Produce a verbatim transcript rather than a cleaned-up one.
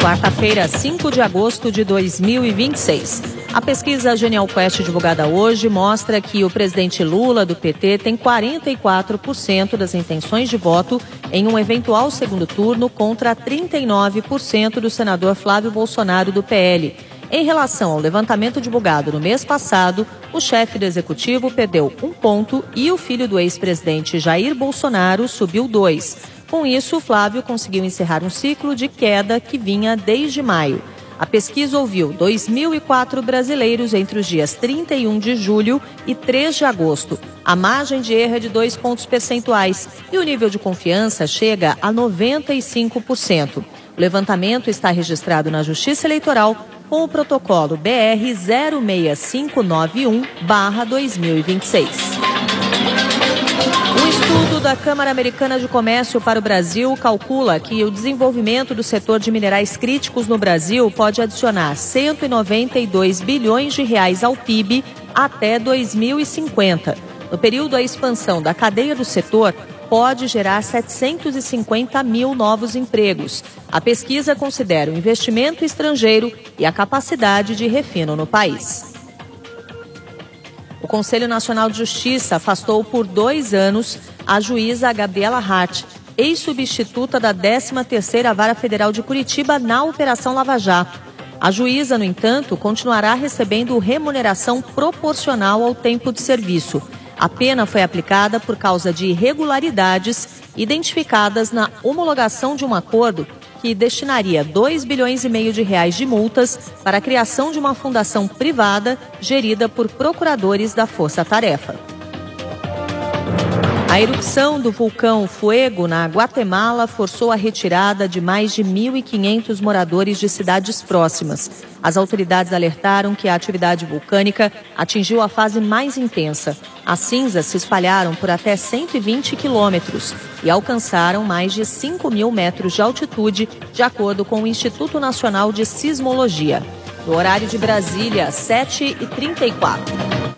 Quarta-feira, cinco de agosto de dois mil e vinte e seis. A pesquisa Genial Quest divulgada hoje mostra que o presidente Lula, do P T, tem quarenta e quatro por cento das intenções de voto em um eventual segundo turno contra trinta e nove por cento do senador Flávio Bolsonaro, do P L. Em relação ao levantamento divulgado no mês passado, o chefe do executivo perdeu um ponto e o filho do ex-presidente Jair Bolsonaro subiu dois. Com isso, Flávio conseguiu encerrar um ciclo de queda que vinha desde maio. A pesquisa ouviu dois mil e quatro brasileiros entre os dias trinta e um de julho e três de agosto. A margem de erro é de dois pontos percentuais e o nível de confiança chega a noventa e cinco por cento. O levantamento está registrado na Justiça Eleitoral com o protocolo B R zero seis cinco nove um barra dois mil e vinte e seis. Um estudo da Câmara Americana de Comércio para o Brasil calcula que o desenvolvimento do setor de minerais críticos no Brasil pode adicionar cento e noventa e dois bilhões de reais ao P I B até dois mil e cinquenta. No período, a expansão da cadeia do setor pode gerar setecentos e cinquenta mil novos empregos. A pesquisa considera o investimento estrangeiro e a capacidade de refino no país. O Conselho Nacional de Justiça afastou por dois anos a juíza Gabriela Hart, ex-substituta da décima terceira Vara Federal de Curitiba na Operação Lava Jato. A juíza, no entanto, continuará recebendo remuneração proporcional ao tempo de serviço. A pena foi aplicada por causa de irregularidades identificadas na homologação de um acordo que destinaria dois bilhões e meio de reais de multas para a criação de uma fundação privada gerida por procuradores da Força Tarefa. A erupção do vulcão Fuego, na Guatemala, forçou a retirada de mais de mil e quinhentos moradores de cidades próximas. As autoridades alertaram que a atividade vulcânica atingiu a fase mais intensa. As cinzas se espalharam por até cento e vinte quilômetros e alcançaram mais de cinco mil metros de altitude, de acordo com o Instituto Nacional de Sismologia. No horário de Brasília, sete e trinta e quatro.